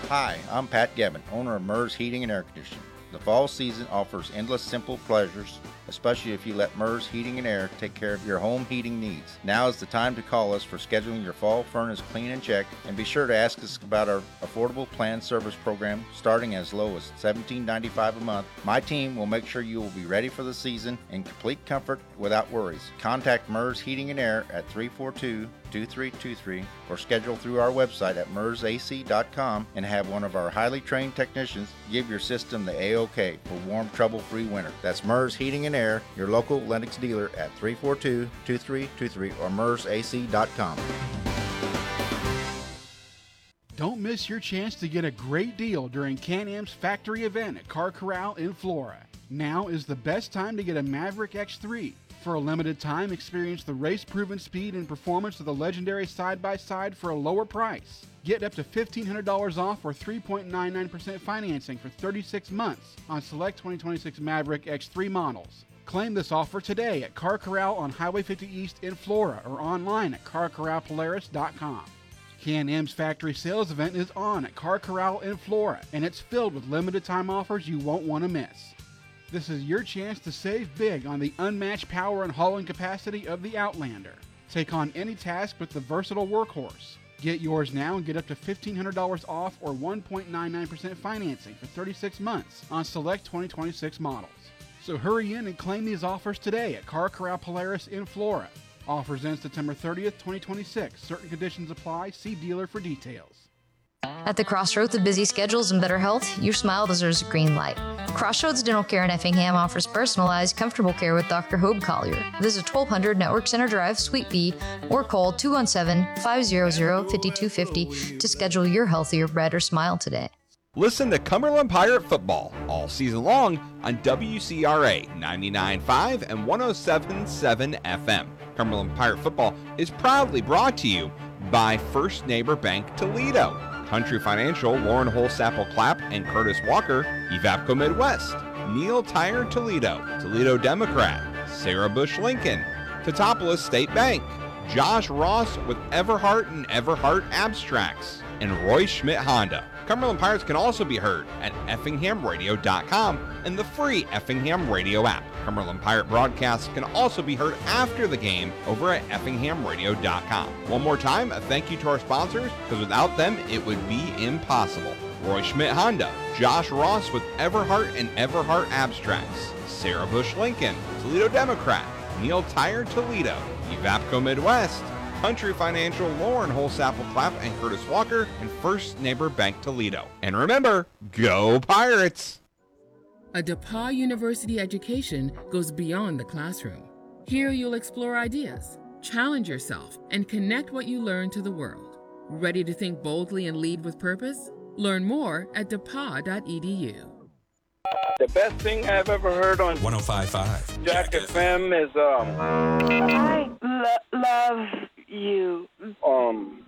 Hi, I'm Pat Gavin, owner of MERS Heating and Air Conditioning. The fall season offers endless simple pleasures, especially if you let MERS Heating and Air take care of your home heating needs. Now is the time to call us for scheduling your fall furnace clean and check, and be sure to ask us about our affordable planned service program starting as low as $17.95 a month. My team will make sure you will be ready for the season in complete comfort without worries. Contact MERS Heating and Air at 342-2323 or schedule through our website at mersac.com and have one of our highly trained technicians give your system the A-OK for warm, trouble-free winter. That's MERS Heating and Air, your local Lennox dealer at 342-2323 or mersac.com. Don't miss your chance to get a great deal during Can-Am's factory event at Car Corral in Flora. Now is the best time to get a Maverick X3. For a limited time, experience the race-proven speed and performance of the legendary side-by-side for a lower price. Get up to $1,500 off or 3.99% financing for 36 months on select 2026 Maverick X3 models. Claim this offer today at Car Corral on Highway 50 East in Flora or online at carcorralpolaris.com. Can-Am's factory sales event is on at Car Corral in Flora, and it's filled with limited time offers you won't want to miss. This is your chance to save big on the unmatched power and hauling capacity of the Outlander. Take on any task with the versatile workhorse. Get yours now and get up to $1,500 off or 1.99% financing for 36 months on select 2026 models. So hurry in and claim these offers today at Car Corral Polaris in Flora. Offers end September 30th, 2026. Certain conditions apply. See dealer for details. At the crossroads of busy schedules and better health, your smile deserves a green light. Crossroads Dental Care in Effingham offers personalized, comfortable care with Dr. Hobe Collier. Visit 1200 Network Center Drive, Suite B, or call 217-500-5250 to schedule your healthier, brighter smile today. Listen to Cumberland Pirate Football all season long on WCRA 99.5 and 107.7 FM. Cumberland Pirate Football is proudly brought to you by First Neighbor Bank Toledo, Country Financial, Lauren Holsapple Clapp and Curtis Walker, Evapco Midwest, Neil Tire Toledo, Toledo Democrat, Sarah Bush Lincoln, Teutopolis State Bank, Josh Ross with Everhart and Everhart Abstracts, and Roy Schmidt Honda. Cumberland Pirates can also be heard at effinghamradio.com and the free Effingham Radio app. Cumberland Pirate broadcasts can also be heard after the game over at effinghamradio.com. One more time, a thank you to our sponsors, because without them, it would be impossible. Roy Schmidt Honda, Josh Ross with Everhart and Everhart Abstracts, Sarah Bush Lincoln, Toledo Democrat, Neil Tire Toledo, Evapco Midwest, Country Financial, Lauren Holsapple Clapp and Curtis Walker, and First Neighbor Bank Toledo. And remember, go Pirates! A DePauw University education goes beyond the classroom. Here you'll explore ideas, challenge yourself, and connect what you learn to the world. Ready to think boldly and lead with purpose? Learn more at depaw.edu. The best thing I've ever heard on 105.5 Jack FM is I love you.